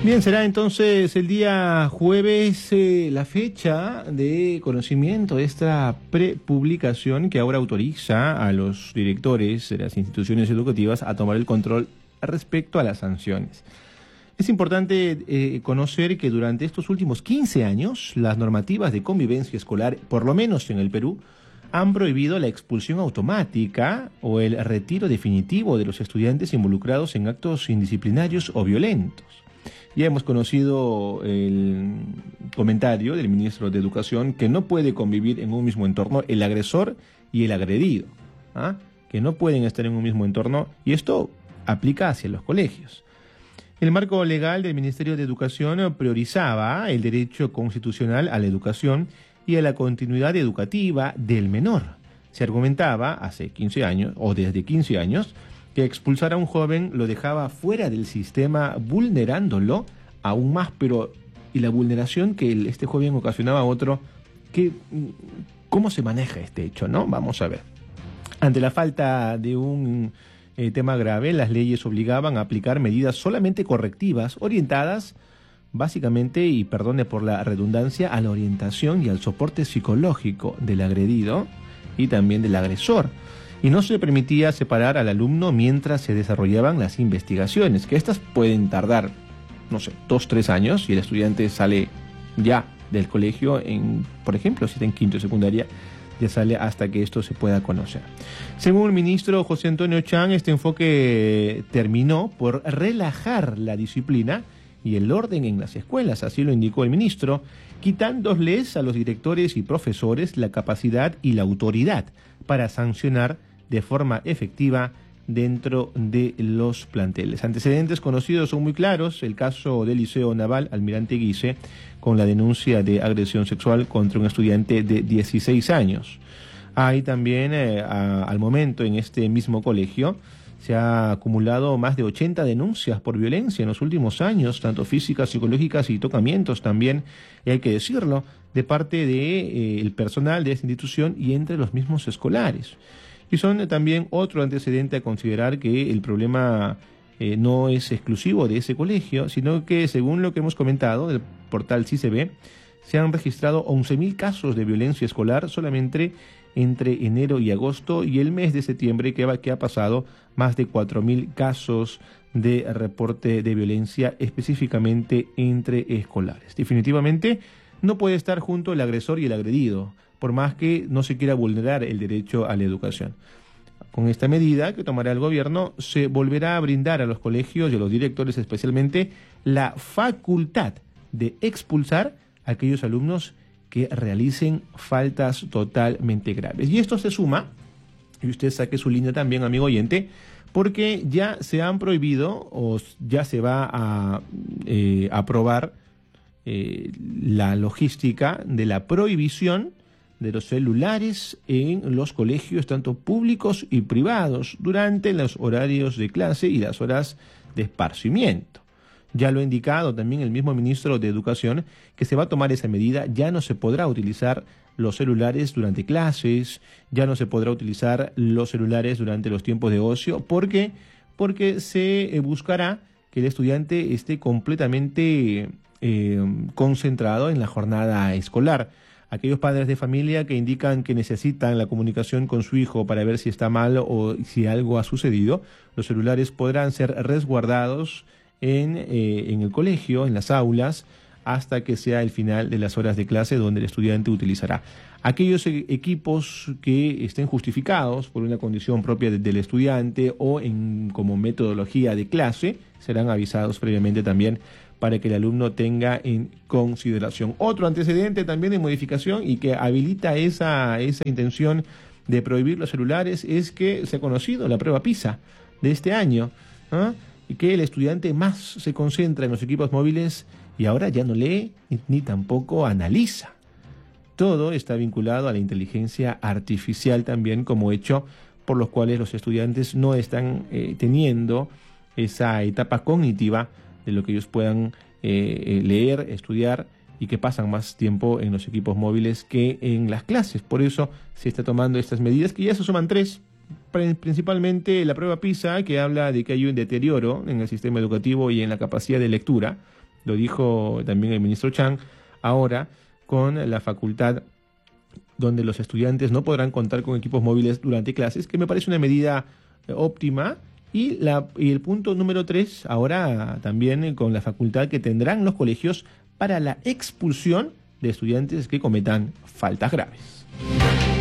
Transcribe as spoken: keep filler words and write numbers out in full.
Bien, será entonces el día jueves eh, la fecha de conocimiento de esta prepublicación que ahora autoriza a los directores de las instituciones educativas a tomar el control respecto a las sanciones. Es importante eh, conocer que durante estos últimos quince años las normativas de convivencia escolar, por lo menos en el Perú, han prohibido la expulsión automática o el retiro definitivo de los estudiantes involucrados en actos indisciplinarios o violentos. Ya hemos conocido el comentario del ministro de Educación que no puede convivir en un mismo entorno el agresor y el agredido, ¿ah? que no pueden estar en un mismo entorno, y esto aplica hacia los colegios. El marco legal del Ministerio de Educación priorizaba el derecho constitucional a la educación y a la continuidad educativa del menor. Se argumentaba hace quince años, o desde quince años, que expulsar a un joven lo dejaba fuera del sistema, vulnerándolo aún más, pero y la vulneración que el, este joven ocasionaba a otro, que, ¿cómo se maneja este hecho, no? Vamos a ver. Ante la falta de un eh, tema grave, las leyes obligaban a aplicar medidas solamente correctivas, orientadas básicamente, y perdone por la redundancia, a la orientación y al soporte psicológico del agredido y también del agresor. Y no se permitía separar al alumno mientras se desarrollaban las investigaciones, que estas pueden tardar, no sé, dos, tres años, y el estudiante sale ya del colegio, en, por ejemplo, si está en quinto de secundaria, ya sale hasta que esto se pueda conocer. Según el ministro José Antonio Chang, este enfoque terminó por relajar la disciplina y el orden en las escuelas, así lo indicó el ministro, quitándoles a los directores y profesores la capacidad y la autoridad para sancionar de forma efectiva dentro de los planteles. Antecedentes conocidos son muy claros: el caso del Liceo Naval Almirante Guise, con la denuncia de agresión sexual contra un estudiante de dieciséis años. Hay también, eh, a, al momento, en este mismo colegio, se ha acumulado más de ochenta denuncias por violencia en los últimos años, tanto físicas, psicológicas y tocamientos también, y hay que decirlo, de parte del de, eh, personal de esta institución y entre los mismos escolares. Y son eh, también otro antecedente a considerar que el problema eh, no es exclusivo de ese colegio, sino que, según lo que hemos comentado del portal C I C B, se han registrado once mil casos de violencia escolar solamente entre enero y agosto, y el mes de septiembre que, va, que ha pasado más de cuatro mil casos de reporte de violencia específicamente entre escolares. Definitivamente no puede estar junto el agresor y el agredido, por más que no se quiera vulnerar el derecho a la educación. Con esta medida que tomará el gobierno, se volverá a brindar a los colegios y a los directores especialmente la facultad de expulsar a aquellos alumnos que realicen faltas totalmente graves. Y esto se suma, y usted saque su línea también, amigo oyente, porque ya se han prohibido o ya se va a eh, aprobar eh, la logística de la prohibición de los celulares en los colegios, tanto públicos y privados, durante los horarios de clase y las horas de esparcimiento. Ya lo ha indicado también el mismo ministro de Educación, que se va a tomar esa medida. Ya no se podrá utilizar los celulares durante clases, ya no se podrá utilizar los celulares durante los tiempos de ocio. ¿Por qué? Porque se buscará que el estudiante esté completamente eh, concentrado en la jornada escolar. Aquellos padres de familia que indican que necesitan la comunicación con su hijo para ver si está mal o si algo ha sucedido, los celulares podrán ser resguardados en, eh, en el colegio, en las aulas, hasta que sea el final de las horas de clase, donde el estudiante utilizará. Aquellos e- equipos que estén justificados por una condición propia de, del estudiante o en, como metodología de clase, serán avisados previamente también para que el alumno tenga en consideración. Otro antecedente también de modificación y que habilita esa, esa intención de prohibir los celulares es que se ha conocido la prueba PISA de este año, ¿ah? y que el estudiante más se concentra en los equipos móviles y ahora ya no lee ni, ni tampoco analiza. Todo está vinculado a la inteligencia artificial también como hecho por los cuales los estudiantes no están eh, teniendo esa etapa cognitiva de lo que ellos puedan eh, leer, estudiar, y que pasan más tiempo en los equipos móviles que en las clases. Por eso se está tomando estas medidas, que ya se suman tres, principalmente la prueba PISA, que habla de que hay un deterioro en el sistema educativo y en la capacidad de lectura lo dijo también el ministro Chang, ahora con la facultad donde los estudiantes no podrán contar con equipos móviles durante clases, que me parece una medida óptima. Y, la, y el punto número tres, ahora también con la facultad que tendrán los colegios para la expulsión de estudiantes que cometan faltas graves.